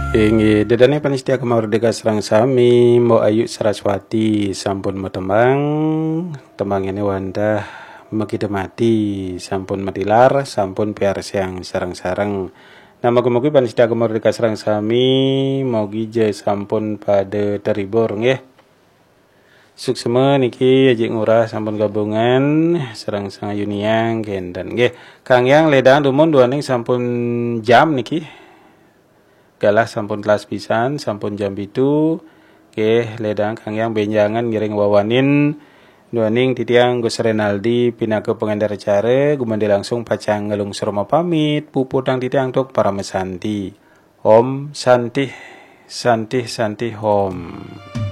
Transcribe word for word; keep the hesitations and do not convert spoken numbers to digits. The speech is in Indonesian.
Ingi dedane panitia Mardika Serang Sami Mbok Ayu Saraswati sampun metembang tembang ini Wanda mekide mati sampun metilar sampun piar siang sarang-sarang nama mugi panitia Mardika Serang Sami mugi je sampun pada terhibur nggih. Suksema niki ajik ngurah sampun gabungan serang sang Yuniang gendan nggih. Kang Yang ledang dumun duaning sampun jam niki. Galah sampun kelas pisan, sampun jam itu, ke ledang Kang Yang benjangan ngiring wawanin, duaning titiang Gus Renaldi pinake pengendara cara, gumandi langsung pacang ngelung seroma pamit, puputang titiang tok para mesanti, Om Santi, Santi Santi Om.